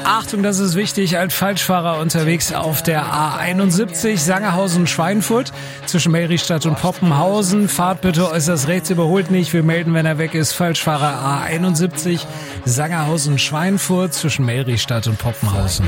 Achtung, das ist wichtig, als Falschfahrer unterwegs auf der A71 Sangerhausen-Schweinfurt zwischen Meristadt und Poppenhausen. Fahrt bitte äußerst rechts, überholt nicht. Wir melden, wenn er weg ist. Falschfahrer A71 Sangerhausen-Schweinfurt zwischen Meristadt und Poppenhausen.